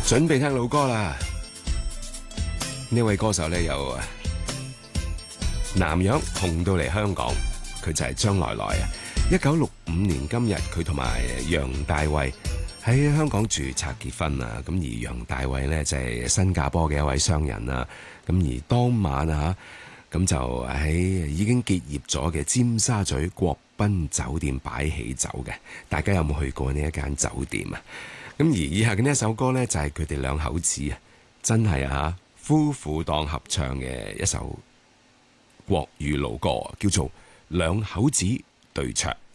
準備聽老歌啦！呢位歌手咧由南洋紅到嚟香港，佢就係張來來啊！1965年今日，佢同埋楊大衛喺香港註冊結婚啊！咁而楊大衛呢，就係新加坡嘅一位商人啊！咁而當晚啊，咁就喺已經結業咗嘅尖沙咀國賓酒店擺喜酒嘅，大家有冇去過呢一間酒店啊？咁而以下嘅呢一首歌呢，就係佢哋兩口子啊，真係啊夫婦檔合唱嘅一首國語老歌，叫做《兩口子對唱》。